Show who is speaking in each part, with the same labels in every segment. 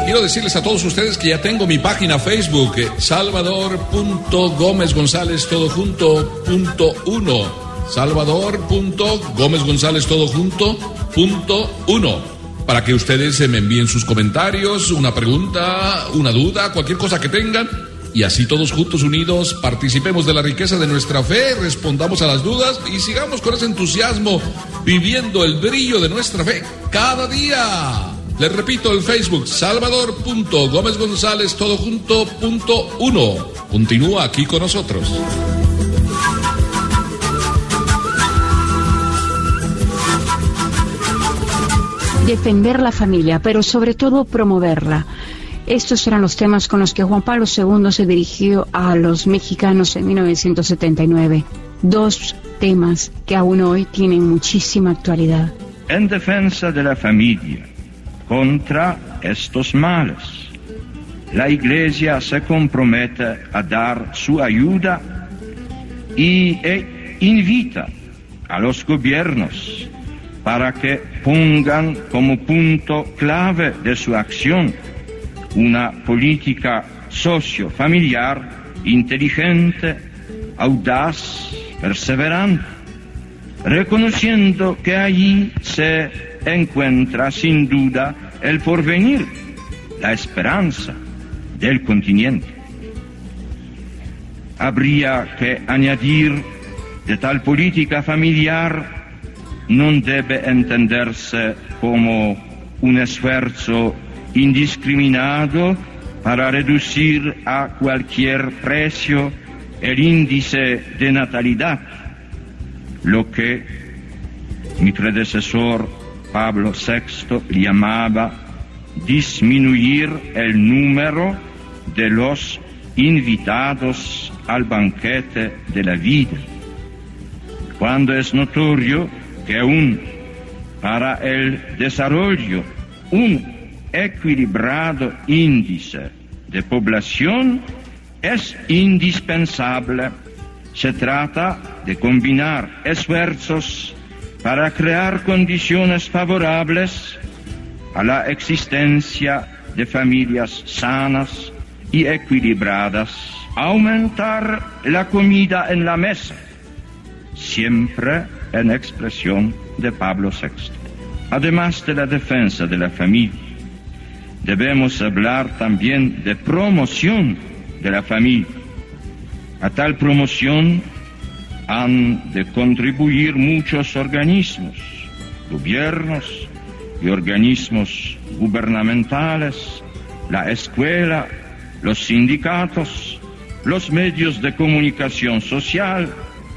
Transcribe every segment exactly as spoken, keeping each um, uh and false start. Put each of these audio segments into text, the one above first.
Speaker 1: quiero decirles a todos ustedes que ya tengo mi página Facebook, eh, Salvador punto Gómez González todo junto punto uno. Salvador punto Gómez González todo junto punto uno. Para que ustedes me envíen sus comentarios, una pregunta, una duda, cualquier cosa que tengan. Y así todos juntos unidos participemos de la riqueza de nuestra fe, respondamos a las dudas y sigamos con ese entusiasmo viviendo el brillo de nuestra fe cada día. Les repito, el Facebook, Salvador punto Gómez González todo junto punto uno. Continúa aquí con nosotros.
Speaker 2: Defender la familia, pero sobre todo promoverla. Estos eran los temas con los que Juan Pablo segundo se dirigió a los mexicanos en mil novecientos setenta y nueve. Dos temas que aún hoy tienen muchísima actualidad.
Speaker 3: En defensa de la familia, contra estos males, la Iglesia se compromete a dar su ayuda y e invita a los gobiernos para que pongan como punto clave de su acción una política socio-familiar inteligente, audaz, perseverante, reconociendo que allí se encuentra sin duda el porvenir, la esperanza del continente. Habría que añadir de tal política familiar no debe entenderse como un esfuerzo indiscriminado para reducir a cualquier precio el índice de natalidad, lo que mi predecesor Pablo sexto llamaba disminuir el número de los invitados al banquete de la vida, cuando es notorio que aún para el desarrollo un equilibrado índice de población es indispensable. Se trata de combinar esfuerzos para crear condiciones favorables a la existencia de familias sanas y equilibradas, aumentar la comida en la mesa, siempre en expresión de Pablo sexto. Además de la defensa de la familia, debemos hablar también de promoción de la familia. A tal promoción han de contribuir muchos organismos, gobiernos y organismos gubernamentales, la escuela, los sindicatos, los medios de comunicación social,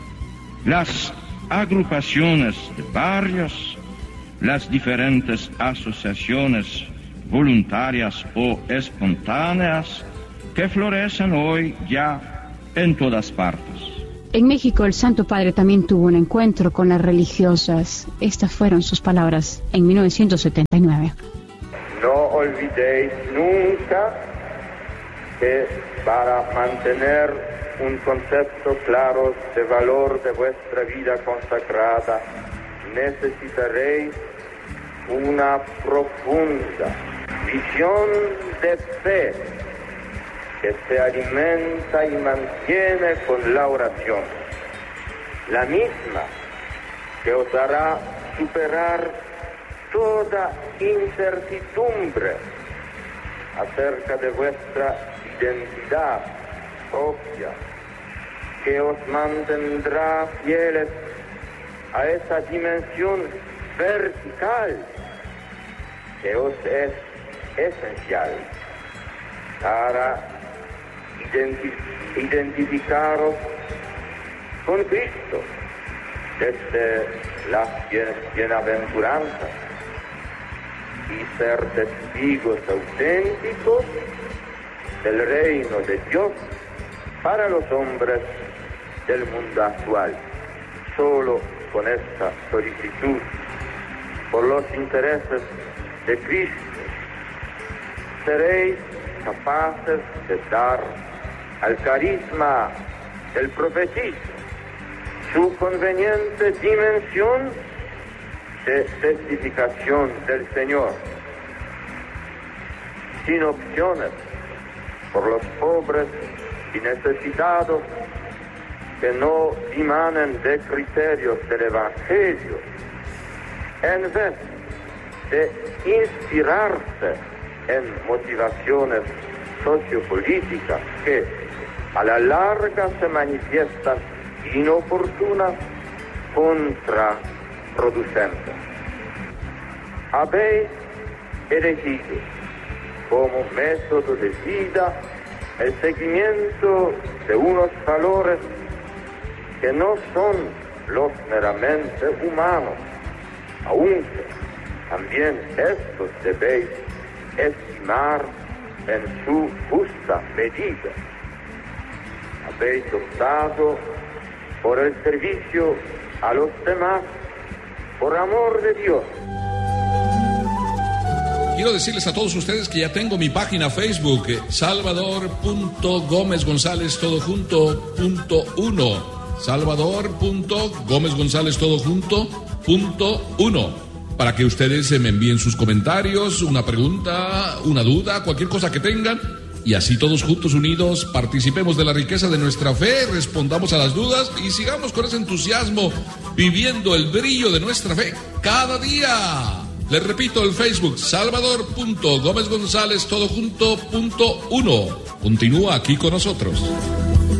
Speaker 3: las agrupaciones de barrios, las diferentes asociaciones voluntarias o espontáneas que florecen hoy ya en todas partes.
Speaker 2: En México, el Santo Padre también tuvo un encuentro con las religiosas. Estas fueron sus palabras en mil novecientos setenta y nueve.
Speaker 4: No olvidéis nunca que para mantener un concepto claro de valor de vuestra vida consagrada, necesitaréis una profunda visión de fe que se alimenta y mantiene con la oración, la misma que os hará superar toda incertidumbre acerca de vuestra identidad propia, que os mantendrá fieles a esa dimensión vertical que os es esencial para identi- identificaros con Cristo desde las bien- bienaventuranzas y ser testigos auténticos del reino de Dios para los hombres del mundo actual. Solo con esta solicitud por los intereses de Cristo seréis capaces de dar al carisma del profetismo su conveniente dimensión de testificación del Señor. sin opciones, por los pobres y necesitados que no dimanen de criterios del Evangelio, en vez de inspirarse en motivaciones sociopolíticas que a la larga se manifiestan inoportunas, contraproducentes. Habéis elegido como método de vida el seguimiento de unos valores que no son los meramente humanos, aunque también estos debéis estimar en su justa medida. Habéis optado por el servicio a los demás por amor de Dios.
Speaker 1: Quiero decirles a todos ustedes que ya tengo mi página Facebook, salvador punto gómez gonzález todo junto punto uno. salvador punto gómez gonzález todo junto punto uno. Para que ustedes me envíen sus comentarios, una pregunta, una duda, cualquier cosa que tengan. Y así todos juntos unidos participemos de la riqueza de nuestra fe, respondamos a las dudas y sigamos con ese entusiasmo viviendo el brillo de nuestra fe cada día. Les repito, el Facebook, salvador punto gómez gonzález todo junto punto uno. Continúa aquí con nosotros.